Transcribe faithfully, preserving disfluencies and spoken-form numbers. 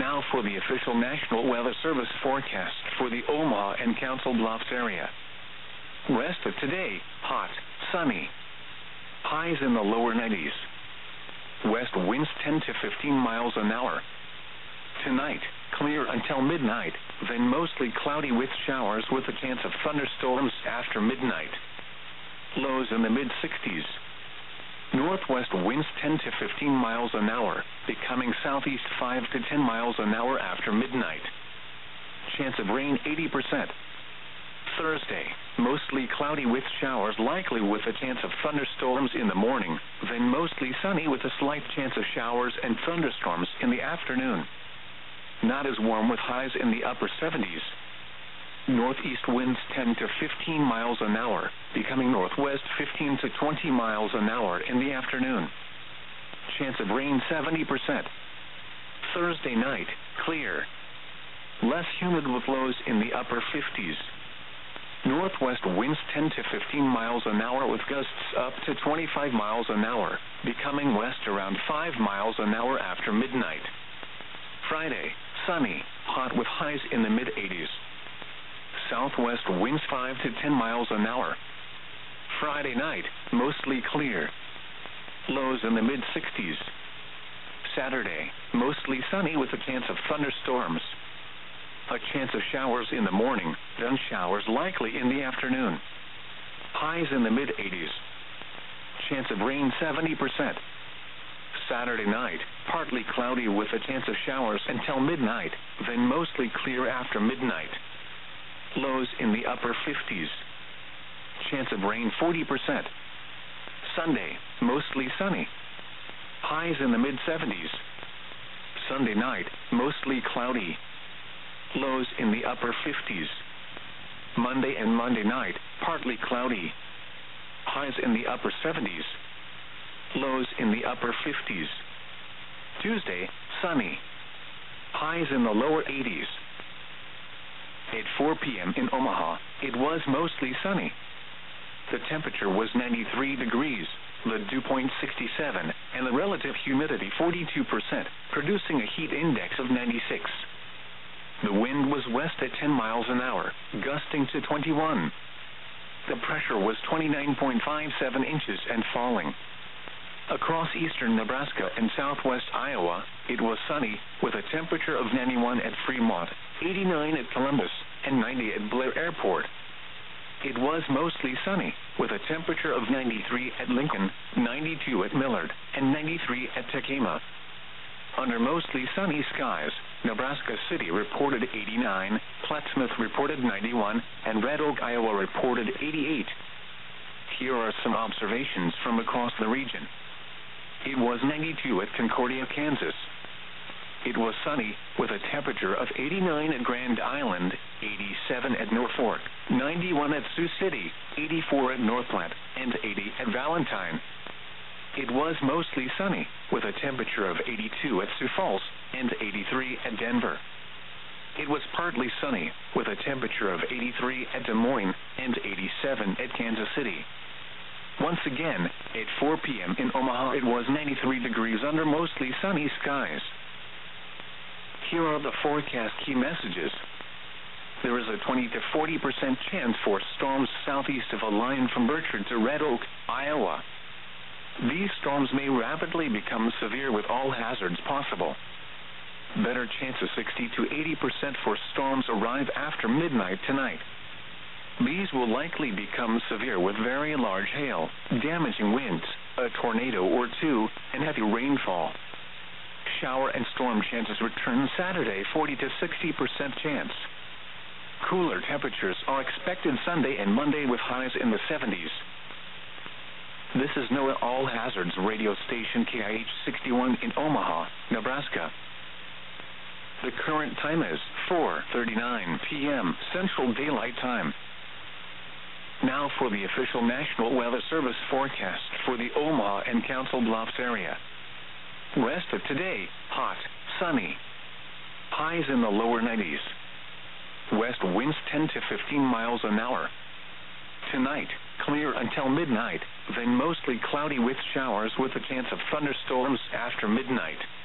Now for the official National Weather Service forecast for the Omaha and Council Bluffs area. Rest of today, hot, sunny. Highs in the lower nineties. West winds ten to fifteen miles an hour. Tonight, clear until midnight, then mostly cloudy with showers with a chance of thunderstorms after midnight. Lows in the mid-sixties. Northwest winds ten to fifteen miles an hour, becoming southeast five to ten miles an hour after midnight. Chance of rain eighty percent. Thursday, mostly cloudy with showers likely with a chance of thunderstorms in the morning, then mostly sunny with a slight chance of showers and thunderstorms in the afternoon. Not as warm with highs in the upper seventies. Northeast winds ten to fifteen miles an hour, becoming northwest fifteen to twenty miles an hour in the afternoon. Chance of rain seventy percent. Thursday night, clear. Less humid with lows in the upper fifties. Northwest winds ten to fifteen miles an hour with gusts up to twenty-five miles an hour, becoming west around five miles an hour after midnight. Friday, sunny, hot with highs in the mid-eighties. Southwest winds five to ten miles an hour. Friday night, mostly clear. Lows in the mid-sixties. Saturday, mostly sunny with a chance of thunderstorms. A chance of showers in the morning, then showers likely in the afternoon. Highs in the mid-eighties. Chance of rain seventy percent. Saturday night, partly cloudy with a chance of showers until midnight, then mostly clear after midnight. Lows in the upper fifties. Chance of rain forty percent. Sunday, mostly sunny. Highs in the mid-seventies. Sunday night, mostly cloudy. Lows in the upper fifties. Monday and Monday night, partly cloudy. Highs in the upper seventies. Lows in the upper fifties. Tuesday, sunny. Highs in the lower eighties. At four p.m. in Omaha, it was mostly sunny. The temperature was ninety-three degrees, the dew point sixty-seven, and the relative humidity forty-two percent, producing a heat index of ninety-six. The wind was west at ten miles an hour, gusting to twenty-one. The pressure was twenty-nine point five seven inches and falling. Across eastern Nebraska and southwest Iowa, it was sunny, with a temperature of ninety-one at Fremont, eighty-nine at Columbus, and ninety at Blair Airport. It was mostly sunny, with a temperature of ninety-three at Lincoln, ninety-two at Millard, and ninety-three at Tekema. Under mostly sunny skies, Nebraska City reported eighty-nine, Plattsmouth reported ninety-one, and Red Oak, Iowa reported eighty-eight. Here are some observations from across the region. It was ninety-two at Concordia, Kansas. It was sunny, with a temperature of eighty-nine at Grand Island, eighty-seven at Norfolk, ninety-one at Sioux City, eighty-four at North Platte, and eighty at Valentine. It was mostly sunny, with a temperature of eighty-two at Sioux Falls, and eighty-three at Denver. It was partly sunny, with a temperature of eighty-three at Des Moines, and eighty-seven at Kansas City. Once again, at four p.m. in Omaha, it was ninety-three degrees under mostly sunny skies. Here are the forecast key messages. There is a twenty to forty percent chance for storms southeast of a line from Bertrand to Red Oak, Iowa. These storms may rapidly become severe with all hazards possible. Better chances sixty to eighty percent for storms arrive after midnight tonight. These will likely become severe with very large hail, damaging winds, a tornado or two, and heavy rainfall. Shower and storm chances return Saturday, forty to sixty percent chance. Cooler temperatures are expected Sunday and Monday with highs in the seventies. This is NOAA All Hazards radio station K I H sixty-one in Omaha, Nebraska. The current time is four thirty-nine p.m. Central Daylight Time. Now for the official National Weather Service forecast for the Omaha and Council Bluffs area. Rest of today, hot, sunny. Highs in the lower nineties. West winds ten to fifteen miles an hour. Tonight, clear until midnight, then mostly cloudy with showers with a chance of thunderstorms after midnight.